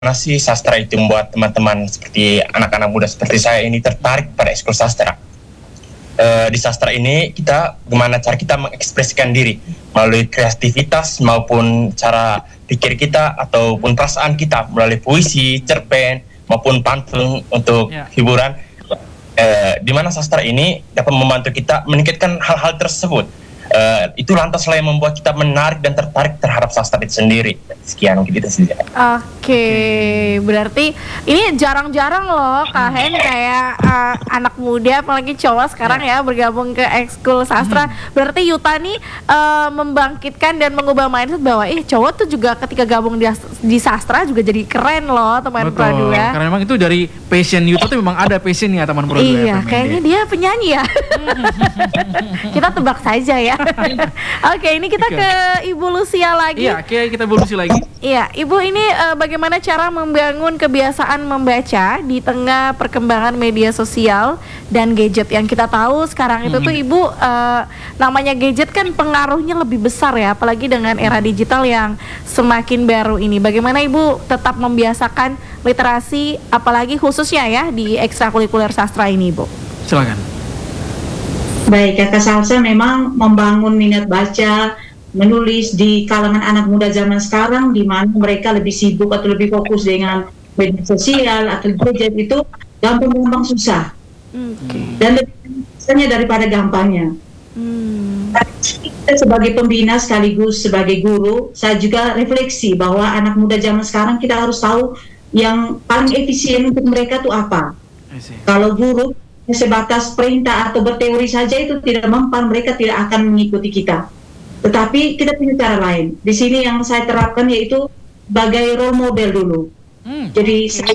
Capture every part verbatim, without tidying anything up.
Bagaimana sih sastra itu membuat teman-teman seperti anak-anak muda seperti saya ini tertarik pada ekskul sastra? E, di sastra ini kita bagaimana cara kita mengekspresikan diri melalui kreativitas maupun cara pikir kita ataupun perasaan kita melalui puisi, cerpen maupun pantun untuk Ya. hiburan. E, di mana sastra ini dapat membantu kita meningkatkan hal-hal tersebut. E, itu lantas lah yang membuat kita menarik dan tertarik terhadap sastra itu sendiri. Sekian mungkin itu saja. Oke, berarti ini jarang-jarang loh Kak Hen kayak uh, anak muda apalagi cowok sekarang ya bergabung ke ekskul sastra. Berarti Yuta nih uh, membangkitkan dan mengubah mindset bahwa ih cowok tuh juga ketika gabung di, di sastra juga jadi keren loh teman Betul, Pradua. karena memang itu dari passion Yuta tuh memang ada passionnya teman Pradua. Iya, F M N D. kayaknya dia penyanyi ya. Kita tebak saja ya. Oke, ini kita Oke. ke Ibu Lucia lagi. Iya, oke kita evolusi lagi. Iya, Ibu ini eh, bagaimana cara membangun kebiasaan membaca di tengah perkembangan media sosial dan gadget yang kita tahu sekarang itu tuh Ibu eh, namanya gadget kan pengaruhnya lebih besar ya, apalagi dengan era digital yang semakin baru ini. Bagaimana Ibu tetap membiasakan literasi apalagi khususnya ya di ekstrakurikuler sastra ini, Ibu? Silakan. Baik, Kakak Salsa memang membangun minat baca, menulis di kalangan anak muda zaman sekarang di mana mereka lebih sibuk atau lebih fokus dengan media sosial atau gadget itu gampang-gampang susah. Oke. Dan lebih susahnya daripada gampangnya. Hmm. Saya sebagai pembina sekaligus sebagai guru, saya juga refleksi bahwa anak muda zaman sekarang kita harus tahu yang paling efisien untuk mereka itu apa. I see. Kalau guru sebatas perintah atau berteori saja itu tidak mempan, mereka tidak akan mengikuti kita. Tetapi kita punya cara lain. Di sini yang saya terapkan yaitu sebagai role model dulu. Hmm. Jadi saya,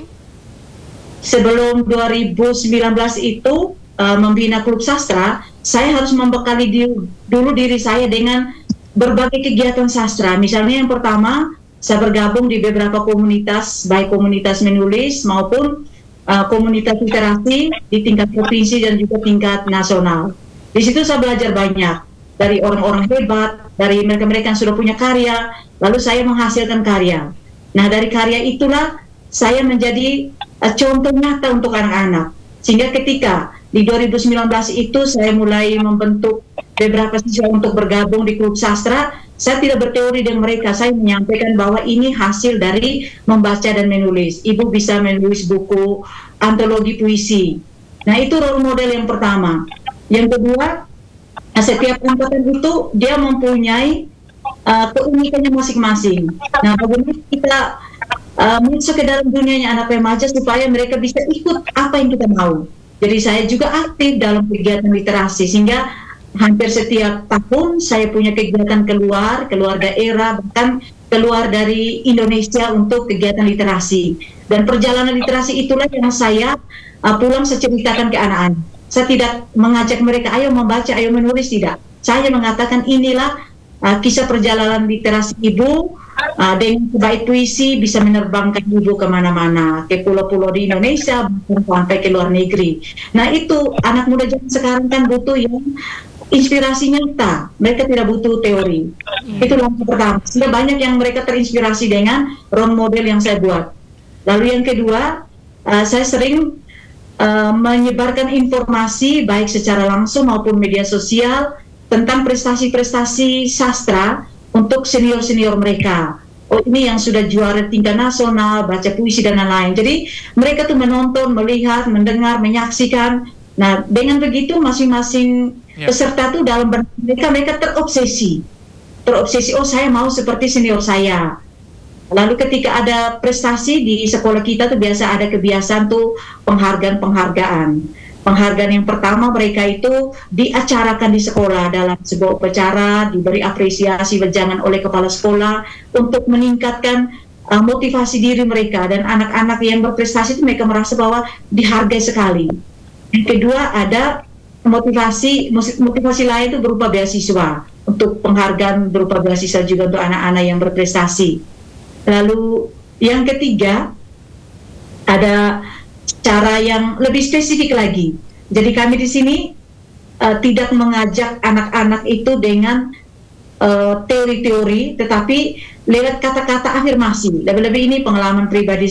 sebelum dua ribu sembilan belas itu uh, membina klub sastra, saya harus membekali di, dulu diri saya dengan berbagai kegiatan sastra. Misalnya yang pertama, saya bergabung di beberapa komunitas, baik komunitas menulis maupun uh, komunitas literasi di tingkat provinsi dan juga tingkat nasional. Di situ saya belajar banyak dari orang-orang hebat, dari mereka-mereka yang sudah punya karya, lalu saya menghasilkan karya. Nah, dari karya itulah saya menjadi uh, contoh nyata untuk anak-anak. Sehingga ketika di dua ribu sembilan belas itu saya mulai membentuk beberapa siswa untuk bergabung di klub sastra, saya tidak berteori dengan mereka, saya menyampaikan bahwa ini hasil dari membaca dan menulis. Ibu bisa menulis buku antologi puisi. Nah, itu role model yang pertama. Yang kedua, setiap angkatan itu dia mempunyai uh, keunikannya masing-masing. Nah, bagaimana kita uh, masuk ke dalam dunianya anak remaja supaya mereka bisa ikut apa yang kita mau. Jadi saya juga aktif dalam kegiatan literasi sehingga hampir setiap tahun saya punya kegiatan keluar, keluar daerah, bahkan keluar dari Indonesia untuk kegiatan literasi. Dan perjalanan literasi itulah yang saya uh, pulang saya ceritakan ke anak-anak. Saya tidak mengajak mereka, ayo membaca, ayo menulis, tidak. Saya mengatakan inilah uh, kisah perjalanan literasi ibu, uh, dengan sebaik puisi bisa menerbangkan ibu kemana-mana, ke pulau-pulau di Indonesia, sampai ke luar negeri. Nah itu, anak muda zaman sekarang kan butuh yang inspirasi nyata, mereka tidak butuh teori. Itu langkah pertama, sehingga banyak yang mereka terinspirasi dengan role model yang saya buat. Lalu yang kedua, uh, saya sering Uh, menyebarkan informasi baik secara langsung maupun media sosial tentang prestasi-prestasi sastra untuk senior-senior mereka. Oh, ini yang sudah juara tingkat nasional, baca puisi dan lain-lain. Jadi mereka tuh menonton, melihat, mendengar, menyaksikan. Nah, dengan begitu masing-masing Ya. peserta tuh dalam ber- mereka mereka terobsesi, terobsesi. Oh, saya mau seperti senior saya. Lalu ketika ada prestasi di sekolah kita tuh biasa ada kebiasaan tuh penghargaan-penghargaan. Penghargaan yang pertama mereka itu diacarakan di sekolah dalam sebuah upacara, diberi apresiasi wejangan oleh kepala sekolah untuk meningkatkan uh, motivasi diri mereka, dan anak-anak yang berprestasi itu mereka merasa bahwa dihargai sekali. Yang kedua ada motivasi motivasi lain itu berupa beasiswa, untuk penghargaan berupa beasiswa juga untuk anak-anak yang berprestasi. Lalu yang ketiga ada cara yang lebih spesifik lagi. Jadi kami di sini uh, tidak mengajak anak-anak itu dengan uh, teori-teori, tetapi lewat kata-kata afirmasi. Lebih-lebih ini pengalaman pribadi